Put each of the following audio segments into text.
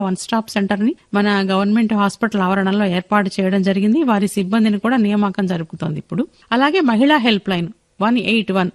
One stop centre ని మన government hospital ఆవరణలో ఏర్పాటు చేయడం జరిగింది. వారి సిబ్బందిని కూడా నియామకం జరుగుతోంది ఇప్పుడు. అలాగే మహిళా హెల్ప్ లైన్ 181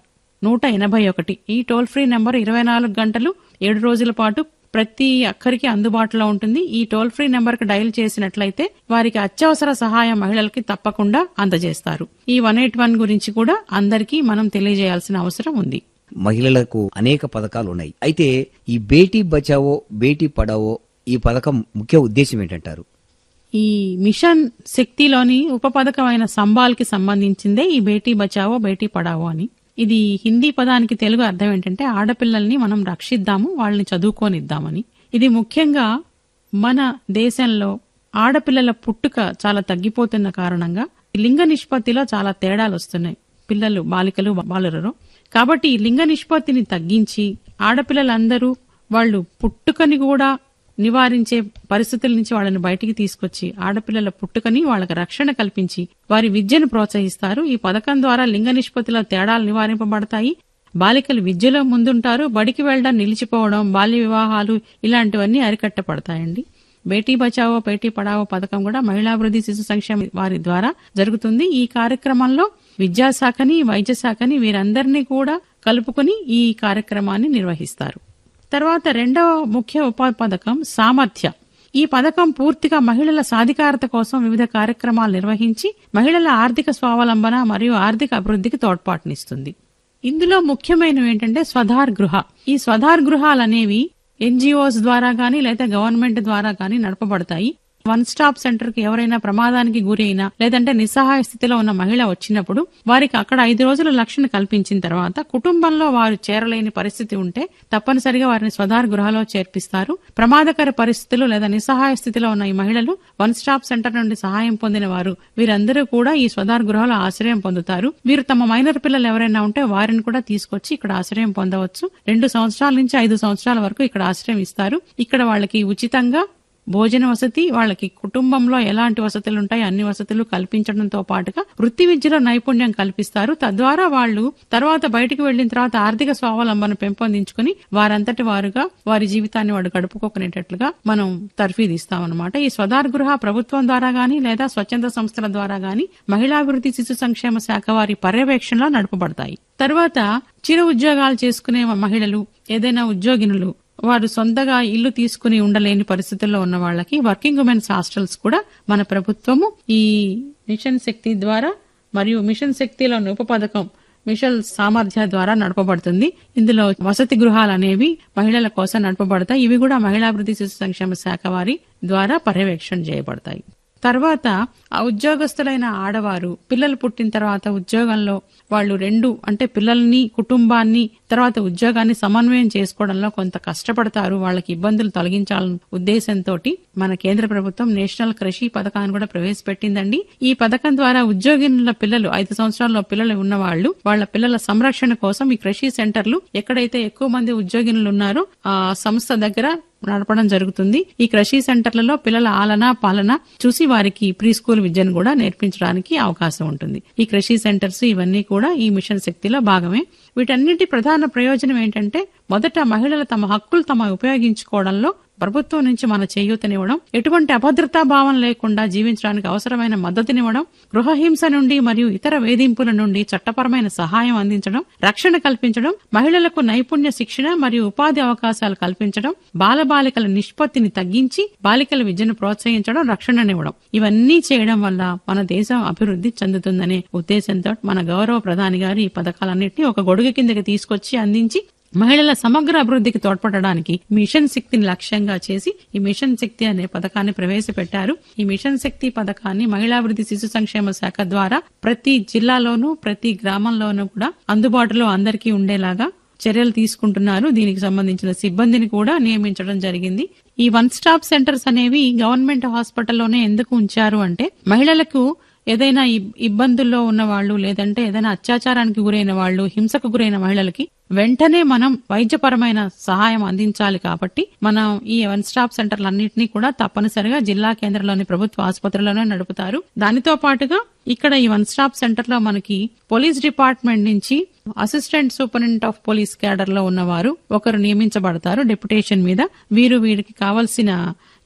181 ఈ టోల్ ఫ్రీ నెంబర్ 24 గంటలు 7 రోజుల పాటు ప్రతి ఒక్కరికి అందుబాటులో ఉంటుంది. ఈ టోల్ ఫ్రీ నెంబర్ కు డయల్ చేసినట్లయితే వారికి అత్యవసర సహాయం మహిళలకి తప్పకుండా అందజేస్తారు. ఈ 181 గురించి కూడా అందరికీ మనం తెలియజేయాల్సిన అవసరం ఉంది. మహిళలకు అనేక పథకాలు ఉన్నాయి. అయితే ఈ బేటీ బచావో బేటీ పడావో ఈ పథకం ముఖ్య ఉద్దేశం ఏంటంటారు? ఈ మిషన్ శక్తిలోని ఉప పథకమైన సంబాల్ కి సంబంధించిందే ఈ బేటీ బచావో బేటీ పడావో అని. ఇది హిందీ పదానికి తెలుగు అర్థం ఏంటంటే ఆడపిల్లల్ని మనం రక్షిద్దాము, వాళ్ళని చదువుకోనిద్దామని. ఇది ముఖ్యంగా మన దేశంలో ఆడపిల్లల పుట్టుక చాలా తగ్గిపోతున్న కారణంగా లింగ నిష్పత్తిలో చాలా తేడాలు వస్తున్నాయి పిల్లలు, బాలికలు, బాలురలో. కాబట్టి ఈ లింగ నిష్పత్తిని తగ్గించి ఆడపిల్లలందరూ వాళ్ళు పుట్టుకని కూడా నివారించే పరిస్థితుల నుంచి వాళ్ళని బయటికి తీసుకొచ్చి ఆడపిల్లల పుట్టుకని వాళ్ళకి రక్షణ కల్పించి వారి విద్యను ప్రోత్సహిస్తారు. ఈ పథకం ద్వారా లింగ నిష్పత్తిలో తేడాలు నివారింపబడతాయి. బాలికలు విద్యలో ముందుంటారు. బడికి వెళ్లడం నిలిచిపోవడం, బాల్య వివాహాలు ఇలాంటివన్నీ అరికట్టపడతాయండి. బేటీ బచావో బేటీ పడావో పథకం కూడా మహిళాభివృద్ధి శిశు సంక్షేమ వారి ద్వారా జరుగుతుంది. ఈ కార్యక్రమంలో విద్యాశాఖని, వైద్య శాఖని వీరందరినీ కూడా కలుపుకుని ఈ కార్యక్రమాన్ని నిర్వహిస్తారు. తర్వాత రెండవ ముఖ్య ఉప పథకం సామర్థ్య. ఈ పథకం పూర్తిగా మహిళల సాధికారత కోసం వివిధ కార్యక్రమాలు నిర్వహించి మహిళల ఆర్థిక స్వావలంబన మరియు ఆర్థిక అభివృద్ధికి తోడ్పాటునిస్తుంది. ఇందులో ముఖ్యమైనవి ఏంటంటే స్వధార్ గృహ. ఈ స్వధార్ గృహాలనేవి ఎన్జిఓస్ ద్వారా గానీ లేదా గవర్నమెంట్ ద్వారా గానీ నడపబడతాయి. వన్ స్టాప్ సెంటర్ కి ఎవరైనా ప్రమాదానికి గురైనా లేదంటే నిస్సహాయ స్థితిలో ఉన్న మహిళ వచ్చినప్పుడు వారికి అక్కడ 5 రోజుల రక్షణ కల్పించిన తర్వాత కుటుంబంలో వారు చేరలేని పరిస్థితి ఉంటే తప్పనిసరిగా వారిని స్వధార్ గృహలో చేర్పిస్తారు. ప్రమాదకర పరిస్థితులు లేదా నిస్సహాయ స్థితిలో ఉన్న ఈ మహిళలు వన్ స్టాప్ సెంటర్ నుండి సహాయం పొందిన వారు వీరందరూ కూడా ఈ స్వధార్ గృహలో ఆశ్రయం పొందుతారు. వీరు తమ మైనర్ పిల్లలు ఎవరైనా ఉంటే వారిని కూడా తీసుకొచ్చి ఇక్కడ ఆశ్రయం పొందవచ్చు. 2 సంవత్సరాల నుంచి 5 సంవత్సరాల వరకు ఇక్కడ ఆశ్రయం ఇస్తారు. ఇక్కడ వాళ్ళకి ఉచితంగా భోజన వసతి, వాళ్ళకి కుటుంబంలో ఎలాంటి వసతులు ఉంటాయి అన్ని వసతులు కల్పించడంతో పాటుగా వృత్తి విద్యలో నైపుణ్యం కల్పిస్తారు. తద్వారా వాళ్ళు తర్వాత బయటకు వెళ్లిన తర్వాత ఆర్థిక స్వావలంబన పెంపొందించుకుని వారంతటి వారుగా వారి జీవితాన్ని వాడు గడుపుకోకునేటట్లుగా మనం తర్ఫీదిస్తామన్నమాట. ఈ స్వధార్ గృహ ప్రభుత్వం ద్వారా గానీ లేదా స్వచ్ఛంద సంస్థల ద్వారా గానీ మహిళాభివృద్ధి శిశు సంక్షేమ శాఖ వారి పర్యవేక్షణలో నడపబడతాయి. తర్వాత చిరు ఉద్యోగాలు చేసుకునే మహిళలు, ఏదైనా ఉద్యోగినులు వారు సొంతగా ఇల్లు తీసుకుని ఉండలేని పరిస్థితుల్లో ఉన్న వాళ్ళకి వర్కింగ్ ఉమెన్స్ హాస్టల్స్ కూడా మన ప్రభుత్వము ఈ మిషన్ శక్తి ద్వారా మరియు మిషన్ శక్తిలోని ఉప పథకం మిషన్ సామర్థ్య ద్వారా నడపబడుతుంది. ఇందులో వసతి గృహాలు అనేవి మహిళల కోసం నడపబడతాయి. ఇవి కూడా మహిళాభివృద్ధి శిశు సంక్షేమ శాఖ వారి ద్వారా పర్యవేక్షణ చేయబడతాయి. తర్వాత ఆ ఉద్యోగస్తులైన ఆడవారు పిల్లలు పుట్టిన తర్వాత ఉద్యోగంలో వాళ్ళు అంటే పిల్లల్ని, కుటుంబాన్ని, తర్వాత ఉద్యోగాన్ని సమన్వయం చేసుకోవడంలో కొంత కష్టపడతారు. వాళ్ళకి ఇబ్బందులు తొలగించాలన్న ఉద్దేశంతో మన కేంద్ర ప్రభుత్వం నేషనల్ కృషి పథకాన్ని కూడా ప్రవేశపెట్టిందండి. ఈ పథకం ద్వారా ఉద్యోగినుల పిల్లలు 5 సంవత్సరాల్లో పిల్లలు ఉన్నవాళ్లు వాళ్ళ పిల్లల సంరక్షణ కోసం ఈ కృషి సెంటర్లు ఎక్కడైతే ఎక్కువ మంది ఉద్యోగినులు ఉన్నారో ఆ సంస్థ దగ్గర నడపడం జరుగుతుంది. ఈ కృషి సెంటర్లలో పిల్లల ఆలన పాలన చూసి వారికి ప్రీ స్కూల్ విద్యను కూడా నేర్పించడానికి అవకాశం ఉంటుంది. ఈ కృషి సెంటర్స్ ఇవన్నీ కూడా ఈ మిషన్ శక్తిలో భాగమే. వీటన్నిటి ప్రధాన ప్రయోజనం ఏంటంటే మొదట మహిళలు తమ హక్కులు ఉపయోగించుకోవడంలో ప్రభుత్వం నుంచి మన చేయూతనివ్వడం, ఎటువంటి అభద్రతా భావం లేకుండా జీవించడానికి అవసరమైన మద్దతునివ్వడం, గృహహింస నుండి మరియు ఇతర వేధింపుల నుండి చట్టపరమైన సహాయం అందించడం, రక్షణ కల్పించడం, మహిళలకు నైపుణ్య శిక్షణ మరియు ఉపాధి అవకాశాలు కల్పించడం, బాలబాలికల నిష్పత్తిని తగ్గించి బాలికల విద్యను ప్రోత్సహించడం, రక్షణనివ్వడం. ఇవన్నీ చేయడం వల్ల మన దేశం అభివృద్ధి చెందుతుందనే ఉద్దేశంతో మన గౌరవ ప్రధాని గారు ఈ పథకాలన్నింటినీ ఒక గొడుగు కిందకి తీసుకొచ్చి అందించి మహిళల సమగ్ర అభివృద్ధికి తోడ్పడడానికి మిషన్ శక్తిని లక్ష్యంగా చేసి ఈ మిషన్ శక్తి అనే పథకాన్ని ప్రవేశపెట్టారు. ఈ మిషన్ శక్తి పథకాన్ని మహిళాభివృద్ధి శిశు సంక్షేమ శాఖ ద్వారా ప్రతి జిల్లాలోనూ ప్రతి గ్రామంలోనూ కూడా అందుబాటులో అందరికీ ఉండేలాగా చర్యలు తీసుకుంటున్నారు. దీనికి సంబంధించిన సిబ్బందిని కూడా నియమించడం జరిగింది. ఈ వన్ స్టాప్ సెంటర్స్ అనేవి గవర్నమెంట్ హాస్పిటల్లోనే ఎందుకు ఉంచారు అంటే మహిళలకు ఏదైనా ఇబ్బందుల్లో ఉన్న వాళ్ళు లేదంటే ఏదైనా అత్యాచారానికి గురైన వాళ్ళు, హింసకు గురైన మహిళలకి వెంటనే మనం వైద్యపరమైన సహాయం అందించాలి. కాబట్టి మనం ఈ వన్ స్టాప్ సెంటర్లన్నింటినీ కూడా తప్పనిసరిగా జిల్లా కేంద్రంలోని ప్రభుత్వ ఆసుపత్రుల్లోనే నడుపుతారు. దానితో పాటుగా ఇక్కడ ఈ వన్ స్టాప్ సెంటర్ లో మనకి పోలీస్ డిపార్ట్మెంట్ నుంచి assistant superintendent of police cadre లో ఉన్నవారు ఒకరు నియమించబడతారు డెప్యుటేషన్ మీద. వీరికి కావలసిన